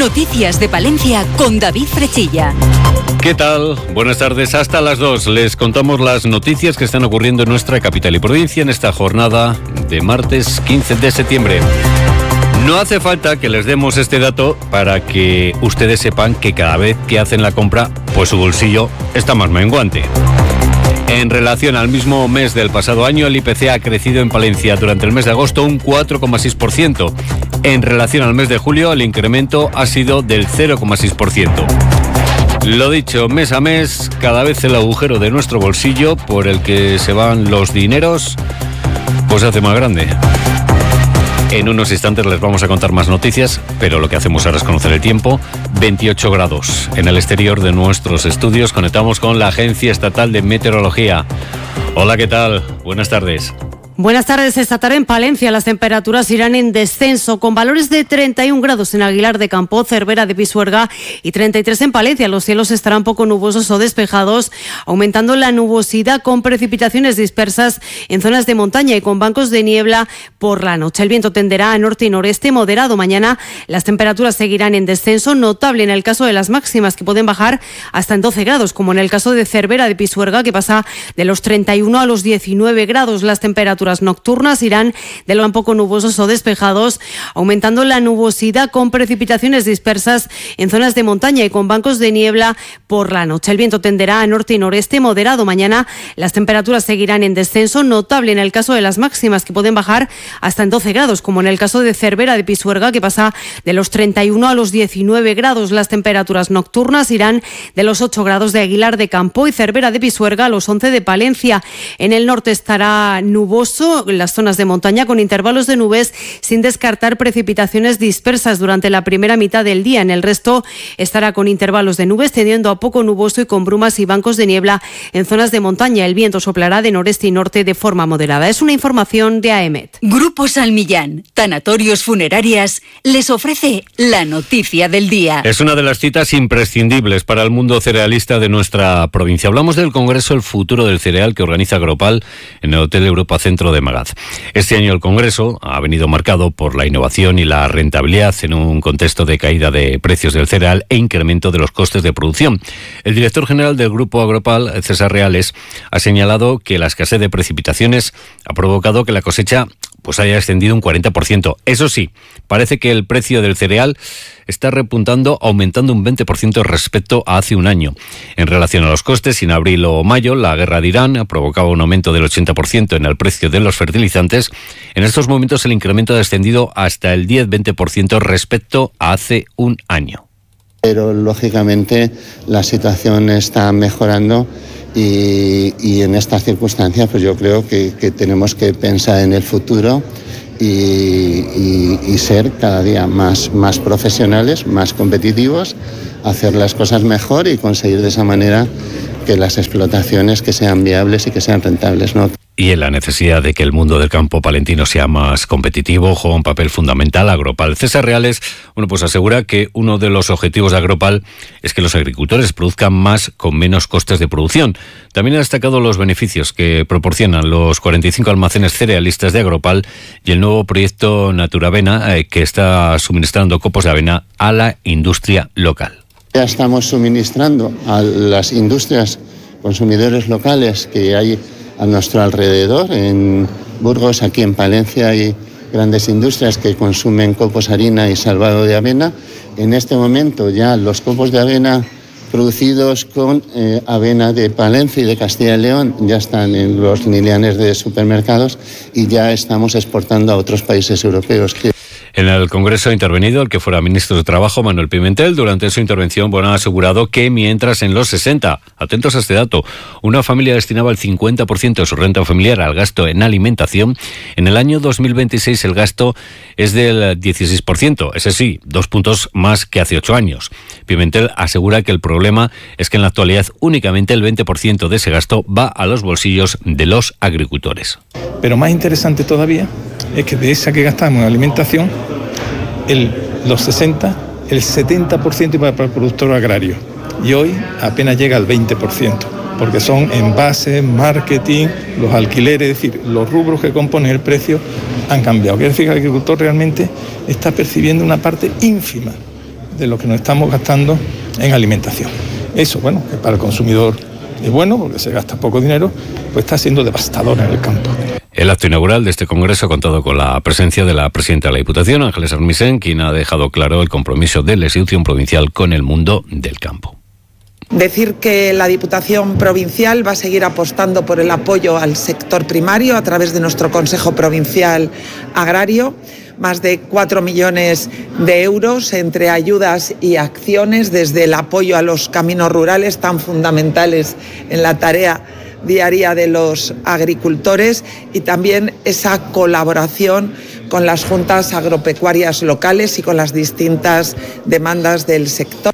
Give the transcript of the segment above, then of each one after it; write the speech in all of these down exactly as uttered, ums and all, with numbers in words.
Noticias de Palencia con David Frechilla. ¿Qué tal? Buenas tardes. Hasta las dos les contamos las noticias que están ocurriendo en nuestra capital y provincia en esta jornada de martes quince de septiembre. No hace falta que les demos este dato para que ustedes sepan que cada vez que hacen la compra, pues su bolsillo está más menguante. En relación al mismo mes del pasado año, el I P C ha crecido en Palencia durante el mes de agosto un cuatro coma seis por ciento. En relación al mes de julio, el incremento ha sido del cero coma seis por ciento. Lo dicho, mes a mes, cada vez el agujero de nuestro bolsillo por el que se van los dineros, pues se hace más grande. En unos instantes les vamos a contar más noticias, pero lo que hacemos ahora es conocer el tiempo. veintiocho grados en el exterior de nuestros estudios. Conectamos con la Agencia Estatal de Meteorología. Hola, ¿qué tal? Buenas tardes. Buenas tardes. Esta tarde en Palencia las temperaturas irán en descenso con valores de treinta y un grados en Aguilar de Campo, Cervera de Pisuerga y treinta y tres en Palencia. Los cielos estarán poco nubosos o despejados, aumentando la nubosidad con precipitaciones dispersas en zonas de montaña y con bancos de niebla por la noche. El viento tenderá a norte y noreste moderado. Mañana las temperaturas seguirán en descenso, notable en el caso de las máximas que pueden bajar hasta en doce grados, como en el caso de Cervera de Pisuerga, que pasa de los treinta y uno a los diecinueve grados. Las temperaturas nocturnas irán de lo un poco nubosos o despejados, aumentando la nubosidad con precipitaciones dispersas en zonas de montaña y con bancos de niebla por la noche. El viento tenderá a norte y noreste moderado. Mañana las temperaturas seguirán en descenso, notable en el caso de las máximas que pueden bajar hasta en doce grados, como en el caso de Cervera de Pisuerga, que pasa de los treinta y uno a los diecinueve grados. Las temperaturas nocturnas irán de los ocho grados de Aguilar de Campo y Cervera de Pisuerga a los once de Palencia. En el norte estará nuboso en las zonas de montaña con intervalos de nubes, sin descartar precipitaciones dispersas durante la primera mitad del día. En el resto estará con intervalos de nubes, tendiendo a poco nuboso y con brumas y bancos de niebla en zonas de montaña. El viento soplará de noreste y norte de forma moderada. Es una información de A E M E T. Grupo Salmillán, Tanatorios Funerarias, les ofrece la noticia del día. Es una de las citas imprescindibles para el mundo cerealista de nuestra provincia. Hablamos del Congreso El Futuro del Cereal que organiza Agropal en el Hotel Europa Centro de Magaz. Este año el Congreso ha venido marcado por la innovación y la rentabilidad en un contexto de caída de precios del cereal e incremento de los costes de producción. El director general del Grupo Agropal, César Reales, ha señalado que la escasez de precipitaciones ha provocado que la cosecha pues haya ascendido un cuarenta por ciento. Eso sí, parece que el precio del cereal está repuntando, aumentando un veinte por ciento respecto a hace un año. En relación a los costes, en abril o mayo, la guerra de Irán ha provocado un aumento del ochenta por ciento en el precio de los fertilizantes. En estos momentos el incremento ha descendido hasta el diez a veinte por ciento respecto a hace un año. Pero lógicamente la situación está mejorando y, y en estas circunstancias pues yo creo que, que tenemos que pensar en el futuro y, y, y ser cada día más, más profesionales, más competitivos, hacer las cosas mejor y conseguir de esa manera que las explotaciones que sean viables y que sean rentables, ¿no? Y en la necesidad de que el mundo del campo palentino sea más competitivo, juega un papel fundamental Agropal. César Reales, bueno, pues asegura que uno de los objetivos de Agropal es que los agricultores produzcan más con menos costes de producción. También ha destacado los beneficios que proporcionan los cuarenta y cinco almacenes cerealistas de Agropal y el nuevo proyecto Naturavena, eh, que está suministrando copos de avena a la industria local. Ya estamos suministrando a las industrias consumidores locales que hay a nuestro alrededor. En Burgos, aquí en Palencia, hay grandes industrias que consumen copos, harina y salvado de avena. En este momento ya los copos de avena producidos con eh, avena de Palencia y de Castilla y León ya están en los lineales de supermercados y ya estamos exportando a otros países europeos. En el Congreso ha intervenido el que fuera ministro de Trabajo, Manuel Pimentel. Durante su intervención, bueno, ha asegurado que mientras en los sesenta, atentos a este dato, una familia destinaba el cincuenta por ciento de su renta familiar al gasto en alimentación, en el año dos mil veintiséis el gasto es del dieciséis por ciento, ese sí, dos puntos más que hace ocho años. Pimentel asegura que el problema es que en la actualidad únicamente el veinte por ciento de ese gasto va a los bolsillos de los agricultores. Pero más interesante todavía es que de esa que gastamos en alimentación, el, los sesenta, el setenta por ciento iba para el productor agrario y hoy apenas llega al veinte por ciento, porque son envases, marketing, los alquileres, es decir, los rubros que componen el precio han cambiado. Quiere decir que el agricultor realmente está percibiendo una parte ínfima de lo que nos estamos gastando en alimentación. Eso, bueno, que para el consumidor es bueno porque se gasta poco dinero, pues está siendo devastador en el campo. El acto inaugural de este congreso ha contado con la presencia de la presidenta de la Diputación, Ángeles Armisen, quien ha dejado claro el compromiso de la institución provincial con el mundo del campo. Decir que la Diputación Provincial va a seguir apostando por el apoyo al sector primario a través de nuestro Consejo Provincial Agrario. Más de cuatro millones de euros entre ayudas y acciones, desde el apoyo a los caminos rurales tan fundamentales en la tarea diaria de los agricultores, y también esa colaboración con las juntas agropecuarias locales y con las distintas demandas del sector.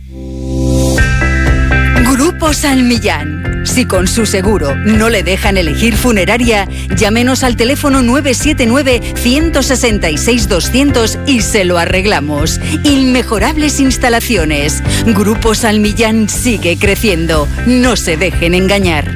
Grupo Salmillán. Si con su seguro no le dejan elegir funeraria, llámenos al teléfono nueve siete nueve, uno seis seis, doscientos y se lo arreglamos. Inmejorables instalaciones. Grupo Salmillán sigue creciendo. No se dejen engañar.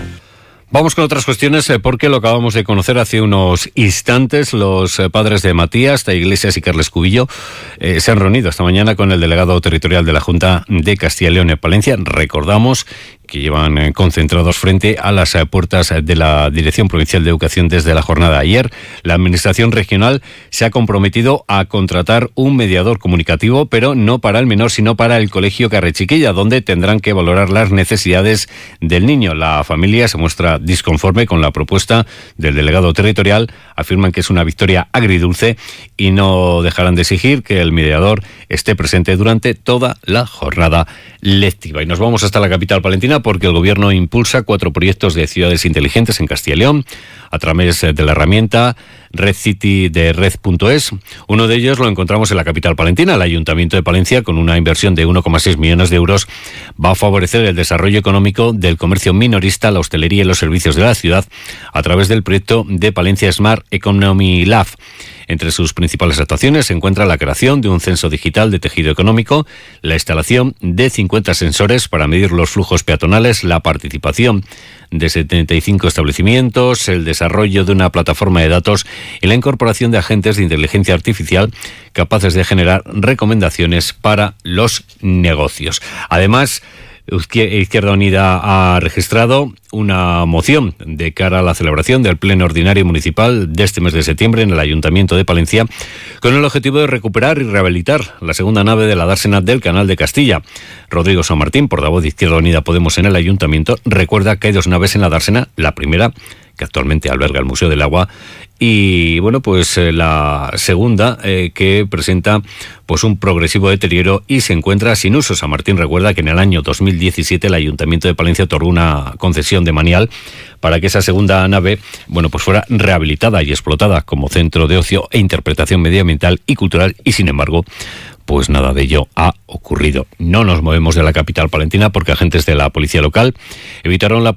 Vamos con otras cuestiones porque lo acabamos de conocer hace unos instantes. Los padres de Matías, de Iglesias y Carles Cubillo eh, se han reunido esta mañana con el delegado territorial de la Junta de Castilla y León en Palencia. Recordamos que llevan eh, concentrados frente a las eh, puertas de la Dirección Provincial de Educación desde la jornada de ayer. La Administración Regional se ha comprometido a contratar un mediador comunicativo, pero no para el menor, sino para el Colegio Carrechiquilla, donde tendrán que valorar las necesidades del niño. La familia se muestra disconforme con la propuesta del delegado territorial. Afirman que es una victoria agridulce y no dejarán de exigir que el mediador esté presente durante toda la jornada lectiva. Y nos vamos hasta la capital palentina porque el Gobierno impulsa cuatro proyectos de ciudades inteligentes en Castilla y León a través de la herramienta Red City de red punto es. Uno de ellos lo encontramos en la capital palentina. El Ayuntamiento de Palencia, con una inversión de uno coma seis millones de euros, va a favorecer el desarrollo económico del comercio minorista, la hostelería y los servicios de la ciudad a través del proyecto de Palencia Smart Economy Lab. Entre sus principales actuaciones se encuentra la creación de un censo digital de tejido económico, la instalación de cincuenta sensores para medir los flujos peatonales, la participación de setenta y cinco establecimientos, el desarrollo de una plataforma de datos y la incorporación de agentes de inteligencia artificial capaces de generar recomendaciones para los negocios. Además, Izquierda Unida ha registrado una moción de cara a la celebración del Pleno Ordinario Municipal de este mes de septiembre en el Ayuntamiento de Palencia, con el objetivo de recuperar y rehabilitar la segunda nave de la dársena del Canal de Castilla. Rodrigo San Martín, portavoz de Izquierda Unida Podemos en el Ayuntamiento, recuerda que hay dos naves en la dársena, la primera, que actualmente alberga el Museo del Agua, y bueno, pues eh, la segunda eh, que presenta pues un progresivo deterioro y se encuentra sin uso. San Martín recuerda que en el año dos mil diecisiete el Ayuntamiento de Palencia otorgó una concesión de manial para que esa segunda nave, bueno, pues fuera rehabilitada y explotada como centro de ocio e interpretación medioambiental y cultural, y sin embargo, pues nada de ello ha ocurrido. No nos movemos de la capital palentina porque agentes de la policía local evitaron la